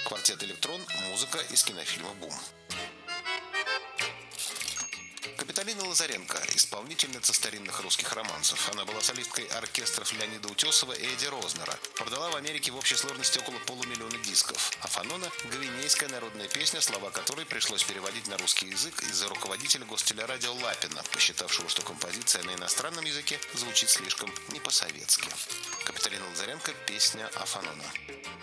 Квартет «Электрон» – музыка из кинофильма «Бум». Капиталина Лазаренко – исполнительница старинных русских романсов. Она была солисткой оркестров Леонида Утесова и Эдди Рознера. Продала в Америке в общей сложности около полумиллиона дисков. А «Фанона» – гвинейская народная песня, слова которой пришлось переводить на русский язык из-за руководителя гостелерадио Лапина, посчитавшего, что композиция на иностранном языке звучит слишком не по-советски. Капиталина Лазаренко – песня «Афанона».